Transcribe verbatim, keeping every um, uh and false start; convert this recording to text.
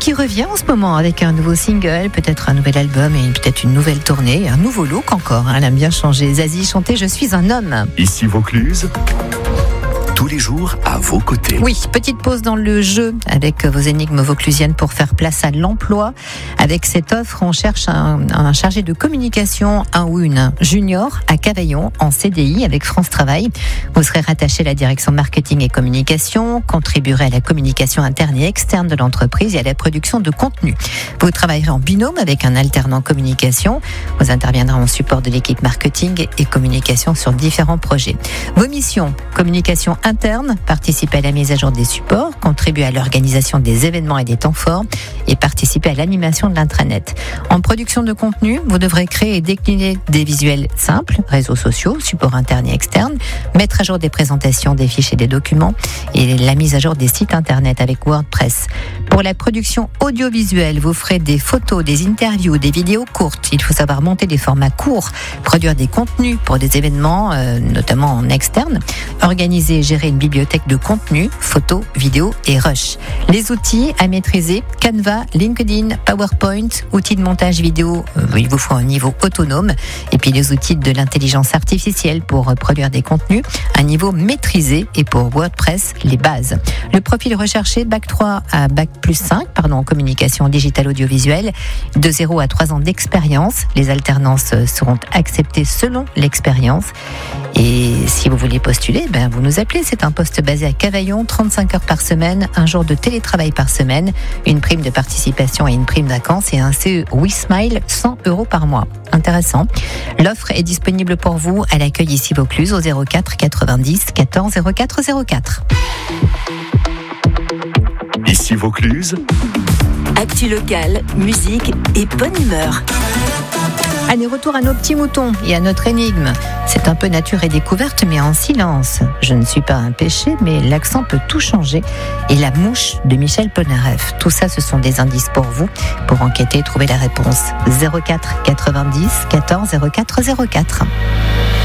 qui revient en ce moment avec un nouveau single, peut-être un nouvel album et peut-être une nouvelle tournée, un nouveau look encore. Hein, elle aime bien changer. Zazie chantait « Je suis un homme ». Ici Vaucluse, tous les jours à vos côtés. Oui, petite pause dans le jeu avec vos énigmes vauclusiennes pour faire place à l'emploi. Avec cette offre, on cherche un, un chargé de communication, un ou une junior à Cavaillon en C D I avec France Travail. Vous serez rattaché à la direction marketing et communication, contribuerez à la communication interne et externe de l'entreprise et à la production de contenu. Vous travaillerez en binôme avec un alternant communication. Vous interviendrez en support de l'équipe marketing et communication sur différents projets. Vos missions, communication interne, participer à la mise à jour des supports, contribuer à l'organisation des événements et des temps forts et participer à l'animation de l'intranet. En production de contenu, vous devrez créer et décliner des visuels simples, réseaux sociaux, supports internes et externes, mettre à jour des présentations, des fiches et des documents et la mise à jour des sites internet avec WordPress. Pour la production audiovisuelle, vous ferez des photos, des interviews, des vidéos courtes. Il faut savoir monter des formats courts, produire des contenus pour des événements, euh, notamment en externe, organiser et gérer une bibliothèque de contenu, photos, vidéos et rush. Les outils à maîtriser, Canva, LinkedIn, PowerPoint, outils de montage vidéo, euh, il vous faut un niveau autonome. Et puis les outils de l'intelligence artificielle pour euh, produire des contenus, un niveau maîtrisé. Et pour WordPress, les bases. Le profil recherché, bac trois à bac plus cinq, pardon, en communication digitale audiovisuelle, de zéro à trois ans d'expérience. Les alternances seront acceptées selon l'expérience. Et si vous voulez postuler, ben vous nous appelez. C'est un poste basé à Cavaillon, trente-cinq heures par semaine, un jour de télétravail par semaine, une prime de participation et une prime de vacances et un C E WeSmile, cent euros par mois. Intéressant. L'offre est disponible pour vous à l'accueil ici Vaucluse au zéro quatre quatre-vingt-dix quatorze zéro quatre zéro quatre. Ici Vaucluse, actu locale, musique et bonne humeur. Allez, retour à nos petits moutons et à notre énigme. C'est un peu nature et découverte, mais en silence. Je ne suis pas un péché, mais l'accent peut tout changer. Et la mouche de Michel Polnareff. Tout ça, ce sont des indices pour vous, pour enquêter et trouver la réponse. zéro quatre quatre-vingt-dix quatorze zéro quatre zéro quatre.